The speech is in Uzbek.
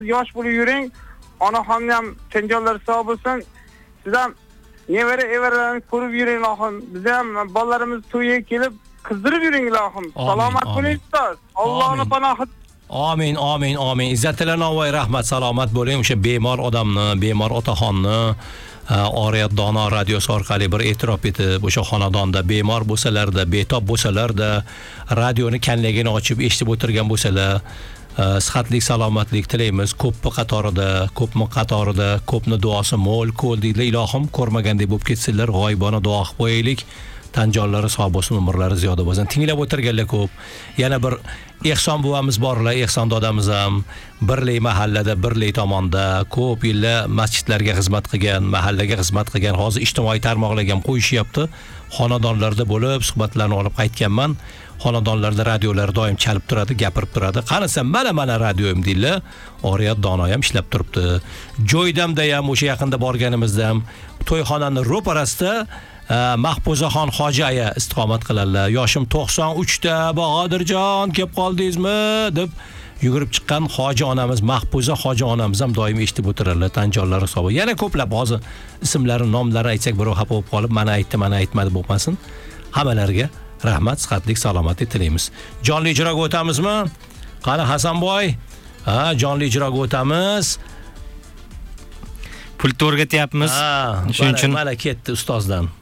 yosh bo'lib yuring. Onaxonni ham chanjonlar sog' bo'lsin. Siz ham nevara evaralarni ko'rib yuring ilohim. Biz ham bolalarimiz to'yiga kelib qizdirib yuring ilohim. Salomat bo'ling ustoz. Allohning panohi. Amin, amin, amin. Izzatilla Navoiy, rahmat, salomat bo'ling. O'sha bemor odamni, bemor otaxonni Oriyat Dono radiosi orqali bir e'tirof etib, o'sha xonadonda bemor bo'lsalarda, betob bo'lsalarda, radioni kanligini ochib eshitib o'tirgan bo'lsalar, sihatlik, salomatlik tilaymiz. Ko'pmi qatorida, ko'pni duosi mo'l, ko'l deydi. Ilohim ko'rmagandek bo'lib ketsinlar, g'oyibona duo qilib qo'yaylik. Tanjonlari sog' bo'lsin, umrlari ziyoda bo'lsin. Tinglab o'tirganlar ko'p. Yana bir Ehson buvamiz borlar, Ehson dodamiz ham birlik mahallada, birlik tomonda ko'p yillar masjidlarga xizmat qilgan, mahallaga xizmat qilgan, hozir ijtimoiy tarmoqlarga ham qo'yishyapti. Xonadonlarda bo'lib suhbatlarni olib qaytganman. Xonadonlarda radiolar doim chalib turadi, gapirib turadi. Qarasam, mana radioim deylar. Oriyat Dono ham ishlab turibdi. Joydamda ham o'sha yaqinda borganimizda ham to'yxonaning ro'parasida Mahfuzaxon Hoji aya istiqomat qiladilar. Yoshim 93 ta, Bahodirjon kelib qoldingizmi deb yugurib chiqqan Hoji onamiz, Mahfuza Hoji onamiz ham doim eshitib o'tiradilar, tanjonlari hisobi. Yana ko'plab hozir ismlari, nomlari aytsak birov xafa bo'lib qolib, mana aytmadi bo'lmasin. Hammalarga rahmat, sihatlik, salomatlik tilaymiz. Jonli ijroga o'tamizmi? Qani Hasanboy? Jonli ijroga o'tamiz. Pultni o'rgatyapmiz. Shuning uchun mana ketdi ustozdan.